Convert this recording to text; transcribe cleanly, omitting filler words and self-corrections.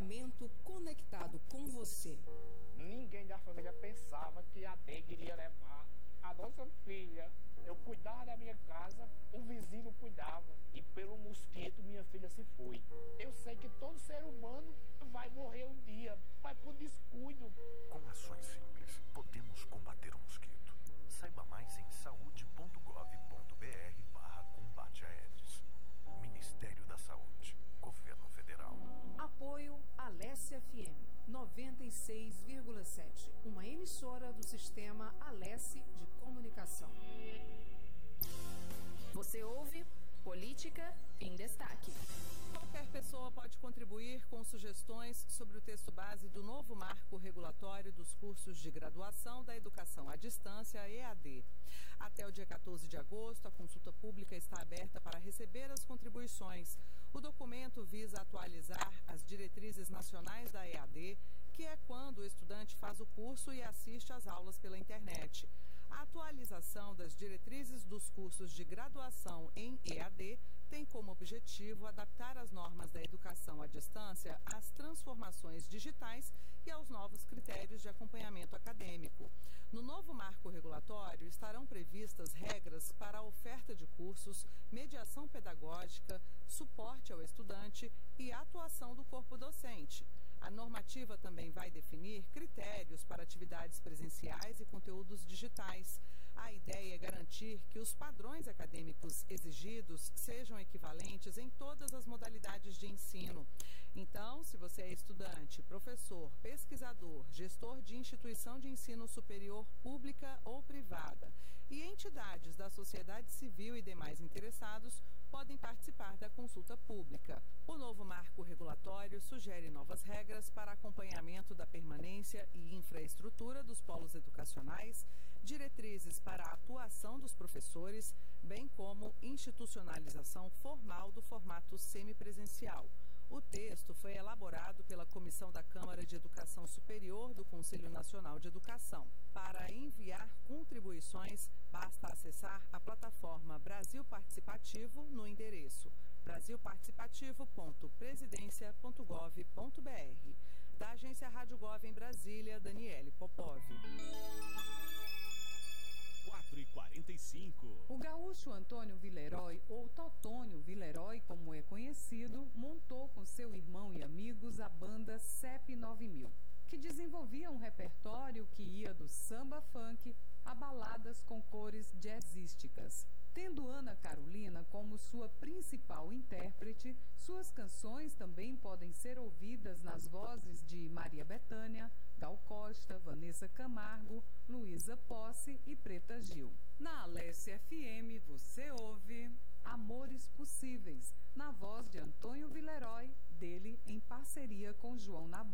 acompanhamento conectado com você. Ninguém da família pensava que a DEG iria levar a nossa filha. Eu cuidava da minha casa, o vizinho cuidava. E pelo mosquito minha filha se foi. Eu sei que todo ser humano vai morrer um dia, mas por descuido. Com ações simples, podemos combater o mosquito. Saiba mais em saude.gov.br/combate a Aedes. Ministério da Saúde, Governo Federal. Apoio Alesse FM 96,7, uma emissora do sistema Alesse de comunicação. Você ouve Política em Destaque. Qualquer pessoa pode contribuir com sugestões sobre o texto base do novo marco regulatório dos cursos de graduação da educação à distância, EAD. Até o dia 14 de agosto, a consulta pública está aberta para receber as contribuições. O documento visa atualizar as diretrizes nacionais da EAD, que é quando o estudante faz o curso e assiste às aulas pela internet. A atualização das diretrizes dos cursos de graduação em EAD tem como objetivo adaptar as normas da educação à distância às transformações digitais e aos novos critérios de acompanhamento acadêmico. No novo marco regulatório estarão previstas regras para a oferta de cursos, mediação pedagógica, suporte ao estudante e atuação do corpo docente. A normativa também vai definir critérios para atividades presenciais e conteúdos digitais. A ideia é garantir que os padrões acadêmicos exigidos sejam equivalentes em todas as modalidades de ensino. Então, se você é estudante, professor, pesquisador, gestor de instituição de ensino superior pública ou privada e entidades da sociedade civil e demais interessados, podem participar da consulta pública. O novo marco regulatório sugere novas regras para acompanhamento da permanência e infraestrutura dos polos educacionais, diretrizes para a atuação dos professores, bem como institucionalização formal do formato semipresencial. O texto foi elaborado pela Comissão da Câmara de Educação Superior do Conselho Nacional de Educação. Para enviar contribuições, basta acessar a plataforma Brasil Participativo no endereço brasilparticipativo.presidencia.gov.br. Da Agência Rádio Gov em Brasília, Daniele Popov. 4h45. O gaúcho Antônio Villeroy, ou Totônio Villeroy, como é conhecido, montou com seu irmão e amigos a banda CEP 9000, que desenvolvia um repertório que ia do samba funk a baladas com cores jazzísticas. Tendo Ana Carolina como sua principal intérprete, suas canções também podem ser ouvidas nas vozes de Maria Bethânia, Gal Costa, Vanessa Camargo, Luísa Posse e Preta Gil. Na Alesse FM você ouve Amores Possíveis, na voz de Antônio Villeroy, dele em parceria com João Nabuco.